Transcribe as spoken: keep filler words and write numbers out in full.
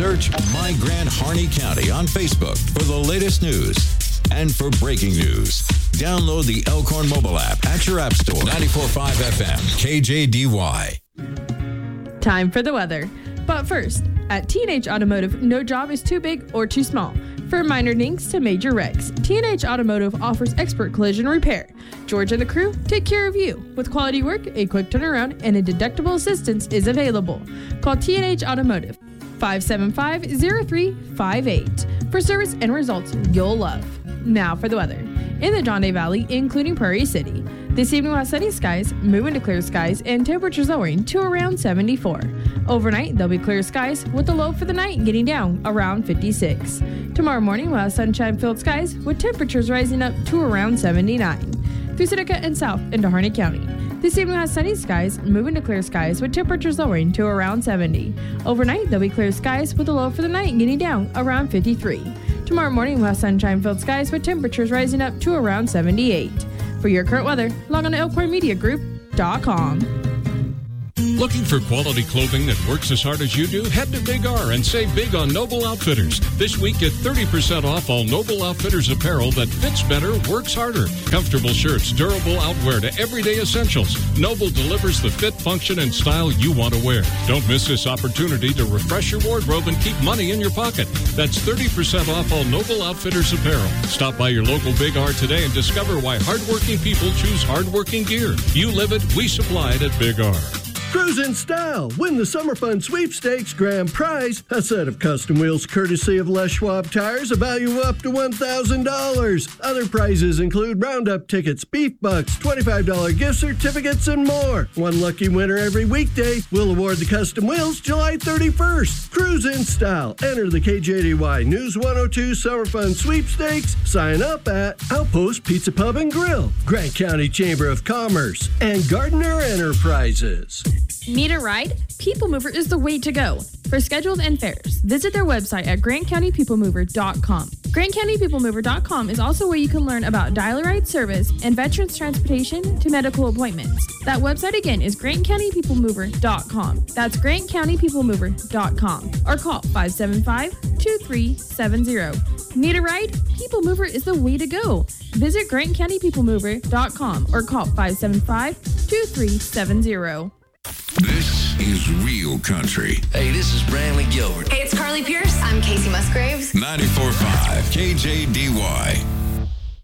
Search My Grand Harney County on Facebook for the latest news. And for breaking news, download the Elkhorn mobile app at your app store. ninety-four point five F M, K J D Y. Time for the weather. But first, at T and H Automotive, no job is too big or too small. From minor dinks to major wrecks, T and H Automotive offers expert collision repair. George and the crew take care of you. With quality work, a quick turnaround, and a deductible assistance is available. Call T and H Automotive, five seven five, zero three five eight, for service and results you'll love. Now for the weather. In the John Day Valley, including Prairie City, this evening we'll have sunny skies, moving to clear skies, and temperatures lowering to around seventy-four. Overnight, there'll be clear skies, with the low for the night getting down around fifty-six. Tomorrow morning, we'll have sunshine-filled skies, with temperatures rising up to around seventy-nine. Through Seneca and south into Harney County. This evening we'll have sunny skies, moving to clear skies, with temperatures lowering to around seventy. Overnight, there'll be clear skies, with the low for the night getting down around fifty-three. Tomorrow morning, we'll have sunshine-filled skies, with temperatures rising up to around seventy-eight. For your current weather, log on to elkhorn media group dot com. Looking for quality clothing that works as hard as you do? Head to Big R and save big on Noble Outfitters. This week, get thirty percent off all Noble Outfitters apparel that fits better, works harder. Comfortable shirts, durable outwear to everyday essentials. Noble delivers the fit, function, and style you want to wear. Don't miss this opportunity to refresh your wardrobe and keep money in your pocket. That's thirty percent off all Noble Outfitters apparel. Stop by your local Big R today and discover why hardworking people choose hardworking gear. You live it, we supply it at Big R. Cruise in style. Win the Summer Fun Sweepstakes grand prize. A set of custom wheels courtesy of Les Schwab Tires, a value of up to one thousand dollars. Other prizes include Roundup tickets, beef bucks, twenty-five dollars gift certificates, and more. One lucky winner every weekday. We'll award the custom wheels July thirty-first. Cruise in style. Enter the K J D Y News one oh two Summer Fun Sweepstakes. Sign up at Outpost Pizza Pub and Grill, Grant County Chamber of Commerce, and Gardner Enterprises. Need a ride? People Mover is the way to go. For schedules and fares, visit their website at grant county people mover dot com. grant county people mover dot com is also where you can learn about dial-a-ride service and veterans transportation to medical appointments. That website again is grant county people mover dot com. That's grant county people mover dot com. Or call five seven five, two three seven zero. Need a ride? People Mover is the way to go. Visit grant county people mover dot com or call five seven five, two three seven zero. This is Real Country. Hey, this is Brantley Gilbert. Hey, it's Carly Pierce. I'm Casey Musgraves. ninety-four point five K J D Y.